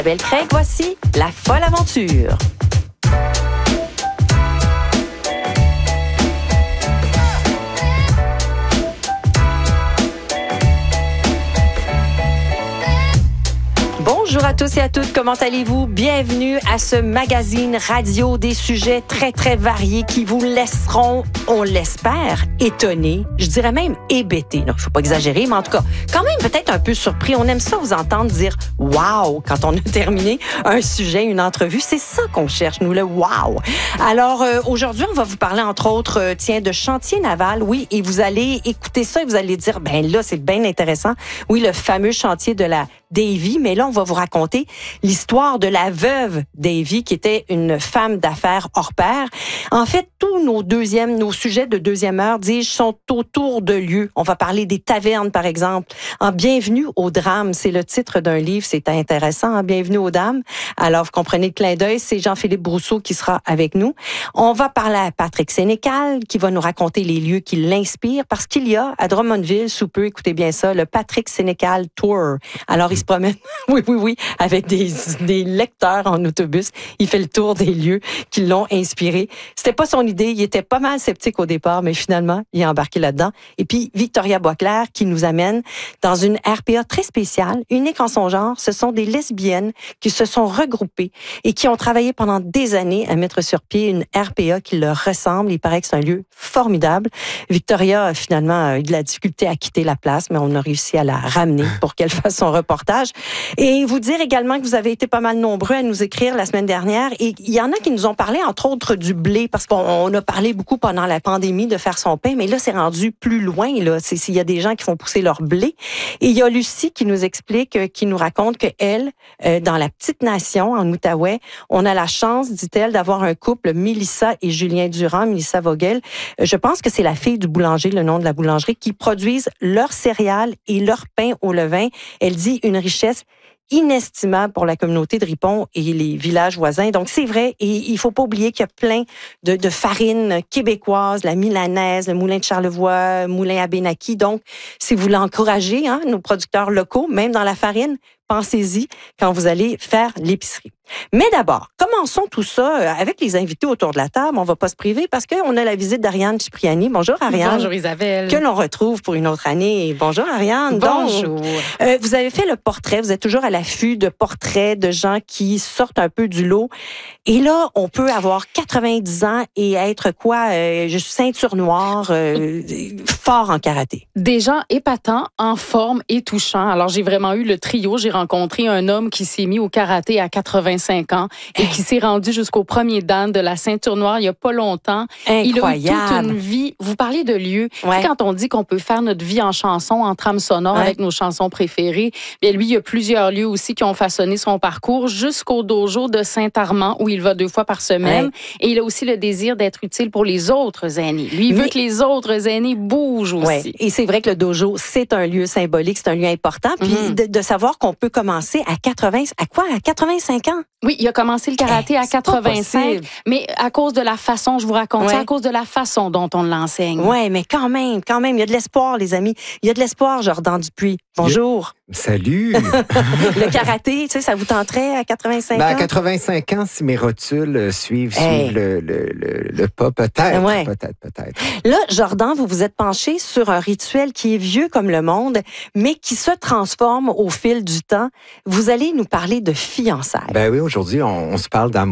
Belle Craig, voici La folle aventure. Bonjour à tous et à toutes, comment allez-vous? Bienvenue à ce magazine radio des sujets très, très variés qui vous laisseront, on l'espère, étonnés, je dirais même hébétés. Non, il ne faut pas exagérer, mais en tout cas, quand même peut-être un peu surpris. On aime ça vous entendre dire « wow » quand on a terminé un sujet, une entrevue. C'est ça qu'on cherche, nous, le « wow ». Alors, aujourd'hui, on va vous parler, entre autres, de chantier naval. Oui, et vous allez écouter ça et vous allez dire « ben là, c'est bien intéressant. » Oui, le fameux chantier de la Davy, mais là, on va vous raconter l'histoire de la veuve Davy, qui était une femme d'affaires hors pair. En fait, tous nos sujets de deuxième heure, dis-je, sont autour de lieux. On va parler des tavernes, par exemple. En Bienvenue au drame, c'est le titre d'un livre, c'est intéressant, hein? Bienvenue aux dames. Alors, vous comprenez le clin d'œil, c'est Jean-Philippe Brousseau qui sera avec nous. On va parler à Patrick Sénécal, qui va nous raconter les lieux qui l'inspirent, parce qu'il y a à Drummondville, sous peu, écoutez bien ça, le Patrick Sénécal Tour. Alors, il se promène, oui, avec des lecteurs en autobus. Il fait le tour des lieux qui l'ont inspiré. C'était pas son idée. Il était pas mal sceptique au départ, mais finalement, il est embarqué là-dedans. Et puis, Victoria Boisclair qui nous amène dans une RPA très spéciale, unique en son genre. Ce sont des lesbiennes qui se sont regroupées et qui ont travaillé pendant des années à mettre sur pied une RPA qui leur ressemble. Il paraît que c'est un lieu formidable. Victoria a finalement eu de la difficulté à quitter la place, mais on a réussi à la ramener pour qu'elle fasse son reportage. Et vous dire également que vous avez été pas mal nombreux à nous écrire la semaine dernière. Et il y en a qui nous ont parlé, entre autres, du blé, parce qu'on a parlé beaucoup pendant la pandémie de faire son pain, mais là, c'est rendu plus loin. Là, il y a des gens qui font pousser leur blé. Et il y a Lucie qui nous explique, qui nous raconte que elle, dans la petite nation, en Outaouais, on a la chance, dit-elle, d'avoir un couple, Mélissa et Julien Durand, Mélissa Vogel. Je pense que c'est la fille du boulanger, le nom de la boulangerie, qui produisent leurs céréales et leur pain au levain. Elle dit une richesse inestimable pour la communauté de Ripon et les villages voisins. Donc, c'est vrai, et il faut pas oublier qu'il y a plein de farines québécoises, la milanaise, le moulin de Charlevoix, moulin à Benaki. Donc, si vous voulez encourager nos producteurs locaux, même dans la farine, pensez-y quand vous allez faire l'épicerie. Mais d'abord, commençons tout ça avec les invités autour de la table. On va pas se priver parce qu'on a la visite d'Ariane Cipriani. Bonjour Ariane. Bonjour Isabelle. Que l'on retrouve pour une autre année. Bonjour Ariane. Bonjour. Donc, vous avez fait le portrait. Vous êtes toujours à l'affût de portraits de gens qui sortent un peu du lot. Et là, on peut avoir 90 ans et être ceinture noire, fort en karaté. Des gens épatants, en forme et touchants. Alors, j'ai vraiment eu le trio. J'ai rencontré un homme qui s'est mis au karaté à 85 ans et qui s'est rendu jusqu'au premier dan de la ceinture noire il y a pas longtemps. Incroyable. Il a eu toute une vie. Vous parlez de lieux. Ouais. Quand on dit qu'on peut faire notre vie en chanson, en trame sonore avec nos chansons préférées, bien lui, il y a plusieurs lieux aussi qui ont façonné son parcours jusqu'au dojo de Saint-Armand où il va 2 fois par semaine. Ouais. Et il a aussi le désir d'être utile pour les autres aînés. Lui, il veut que les autres aînés bougent aussi. Ouais. Et c'est vrai que le dojo, c'est un lieu symbolique, c'est un lieu important. Puis de savoir qu'on peut commencer à 85 ans? Oui, il a commencé le karaté à 85, mais à cause de la façon, je vous raconte ça, à cause de la façon dont on l'enseigne. Oui, mais quand même, il y a de l'espoir, les amis. Il y a de l'espoir, Jordan Dupuis. Bonjour. Salut! Le karaté, ça vous tenterait à 85 ans? À 85 ans, si mes rotules suivent le pas, peut-être. Ouais. Peut-être. Là, Jordan, vous vous êtes penché sur un rituel qui est vieux comme le monde, mais qui se transforme au fil du temps. Vous allez nous parler de fiançailles. Ben oui, aujourd'hui, on se parle d'amour.